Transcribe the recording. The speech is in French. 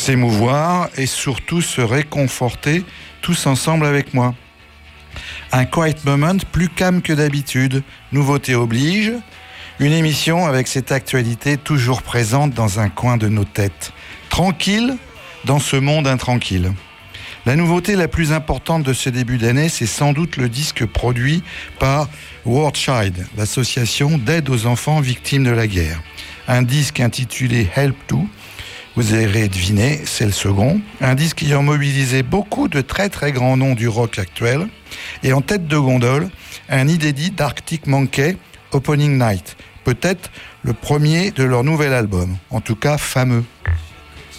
s'émouvoir et surtout se réconforter tous ensemble avec moi. Un Quiet Moment plus calme que d'habitude, nouveauté oblige, une émission avec cette actualité toujours présente dans un coin de nos têtes, tranquille dans ce monde intranquille. La nouveauté la plus importante de ce début d'année, c'est sans doute le disque produit par War Child, l'association d'aide aux enfants victimes de la guerre. Un disque intitulé Help To, vous avez deviné, c'est le second. Un disque ayant mobilisé beaucoup de très très grands noms du rock actuel. Et en tête de gondole, un inédit d'Arctic Monkey, Opening Night. Peut-être le premier de leur nouvel album, en tout cas fameux.